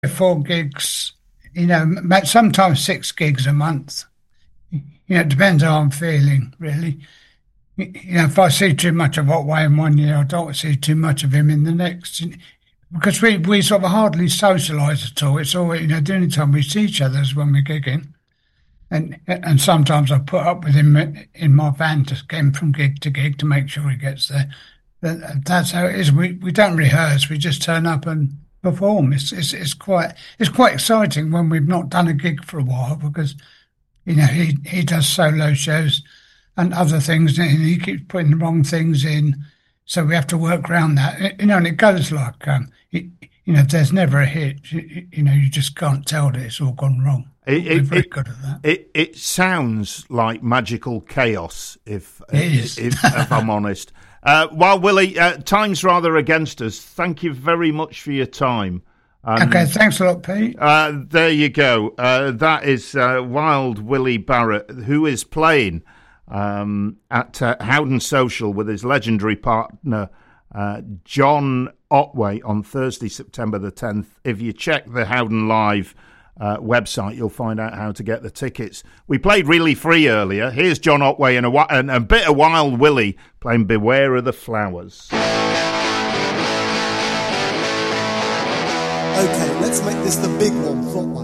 4 gigs, sometimes 6 gigs a month. It depends how I'm feeling, really. If I see too much of Otway in one year, I don't see too much of him in the next. Because we sort of hardly socialise at all. It's always, the only time we see each other is when we're gigging. And sometimes I put up with him in my van to get him from gig to gig to make sure he gets there. That's how it is. We don't rehearse. We just turn up and perform. It's quite exciting when we've not done a gig for a while because he does solo shows and other things, and he keeps putting the wrong things in, so we have to work around that. And it goes like there's never a hit. You just can't tell that it's all gone wrong. We're very good at that. It sounds like magical chaos, if I'm honest. While Willie, time's rather against us. Thank you very much for your time. Okay, thanks a lot, Pete. There you go. That is Wild Willie Barrett, who is playing at Howden Social with his legendary partner John Otway on Thursday, September the 10th. If you check the Howden Live website, you'll find out how to get the tickets. We played Really Free earlier. Here's John Otway and a bit of Wild Willie playing Beware of the Flowers. Okay, let's make this the big one, plot one.